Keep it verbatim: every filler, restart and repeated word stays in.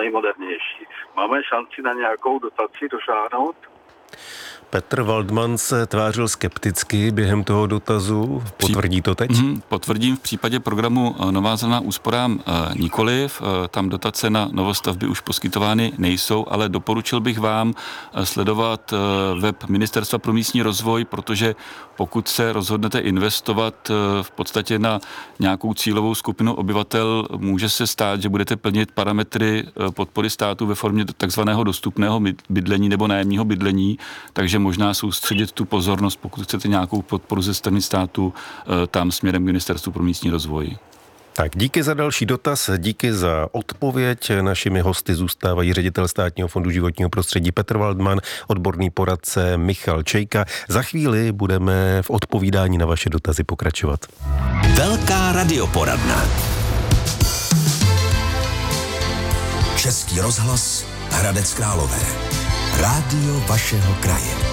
nejmodernější. Máme šanci na nějakou dotaci dosáhnout? Petr Waldman se tvářil skepticky během toho dotazu. Potvrdí to teď? Mm, potvrdím, v případě programu Nová zelená úsporám e, nikoliv. E, tam dotace na novostavby už poskytovány nejsou, ale doporučil bych vám sledovat e, web Ministerstva pro místní rozvoj, protože pokud se rozhodnete investovat e, v podstatě na nějakou cílovou skupinu obyvatel, může se stát, že budete plnit parametry e, podpory státu ve formě takzvaného dostupného bydlení nebo nájemního bydlení, takže možná soustředit tu pozornost, pokud chcete nějakou podporu ze strany státu, tam směrem k Ministerstvu pro místní rozvoj. Tak díky za další dotaz, díky za odpověď. Našimi hosty zůstávají ředitel Státního fondu životního prostředí Petr Waldman, odborný poradce Michal Čejka. Za chvíli budeme v odpovídání na vaše dotazy pokračovat. Velká radioporadna. Český rozhlas Hradec Králové. Rádio vašeho kraje.